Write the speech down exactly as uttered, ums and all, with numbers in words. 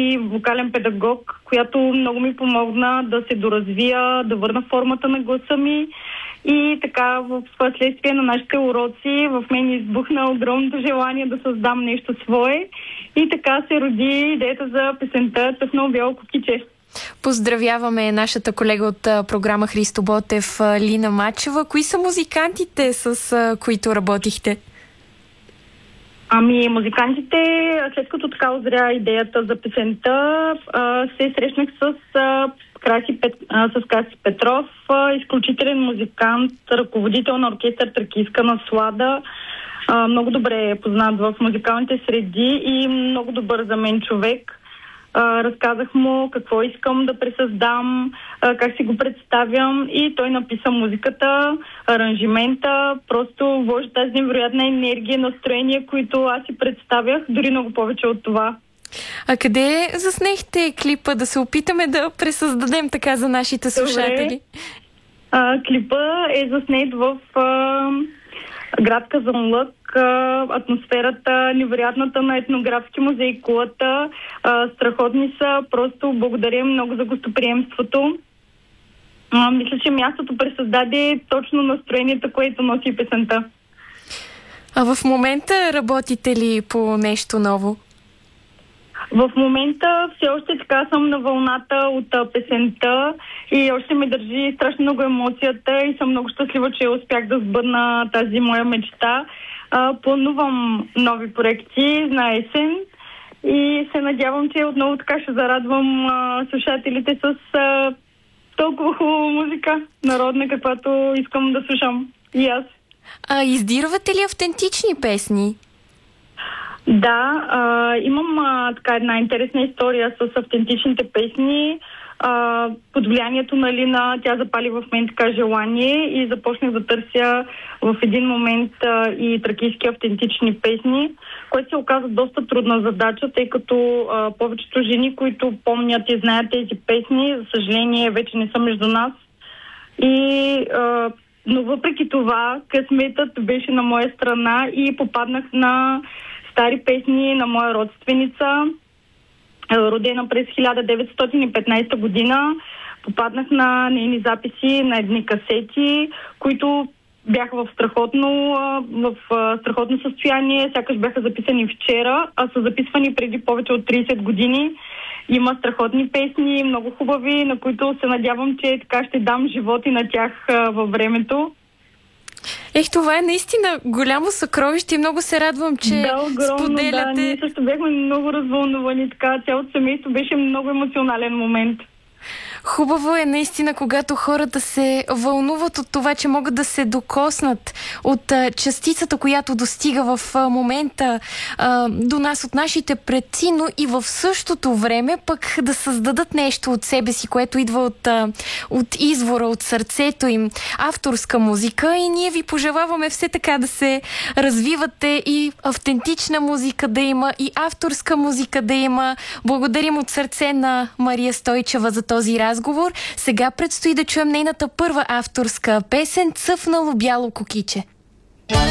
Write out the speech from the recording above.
и вокален педагог, която много ми помогна да се доразвия, да върна формата на гласа ми. И така, в следствие на нашите уроци, в мен избухна огромното желание да създам нещо свое. И така се роди идеята за песента "Цъфнало бяло кукиче". Поздравяваме нашата колега от а, програма Христо Ботев, а, Лина Мачева. Кои са музикантите, с а, които работихте? Ами, музикантите, след като така озря идеята за песента, а, се срещнах с, а, Краси, Пет, а, с Краси Петров, а, изключителен музикант, ръководител на оркестър "Тракийска наслада", а, много добре е познат в музикалните среди и много добър за мен човек. Uh, разказах му какво искам да пресъздам, uh, как си го представям, и той написа музиката, аранжимента, просто вложи тази невероятна енергия, настроение, които аз си представях, дори много повече от това. А къде заснехте клипа, да се опитаме да пресъздадем така за нашите слушатели? Uh, клипа е заснет в uh, град Казанлък. Атмосферата, невероятната на етнографски музей Кулата, а, страхотни са, просто благодарим много за гостоприемството. А, мисля, че мястото пресъздаде точно настроението, което носи песента. А в момента работите ли по нещо ново? В момента все още така съм на вълната от а, песента и още ме държи страшно много емоцията и съм много щастлива, че успях да сбъдна тази моя мечта. Uh, планувам нови проекти на есен и се надявам, че отново така ще зарадвам uh, слушателите с uh, толкова хубава музика, народна, каквато искам да слушам и аз. А издирвате ли автентични песни? Да, uh, имам uh, така една интересна история с автентичните песни. Uh, под влиянието на Лина тя запали в мен така желание и започнах да търся в един момент uh, и тракийски автентични песни, което се оказа доста трудна задача, тъй като uh, повечето жени, които помнят и знаят тези песни, за съжаление вече не са между нас. И, uh, но въпреки това късметът беше на моя страна и попаднах на стари песни на моя родственица, родена през хиляда деветстотин и петнадесета година. Попаднах на нейни записи на едни касети, които бяха в страхотно, в страхотно състояние, сякаш бяха записани вчера, а са записвани преди повече от тридесет години. Има страхотни песни, много хубави, на които се надявам, че така ще дам живот и на тях във времето. Ех, това е наистина голямо съкровище и много се радвам, че да, огромно, споделяте. Да, ние също бяхме много развълнувани, така цялото семейство беше много емоционален момент. Хубаво е наистина, когато хората се вълнуват от това, че могат да се докоснат от а, частицата, която достига в а, момента а, до нас от нашите предци, но и в същото време пък да създадат нещо от себе си, което идва от, а, от извора, от сърцето им, авторска музика, и ние ви пожелаваме все така да се развивате и автентична музика да има, и авторска музика да има. Благодарим от сърце на Мария Стойчева за този разговор. Сега предстои да чуем нейната първа авторска песен "Цъфнало бяло кукиче".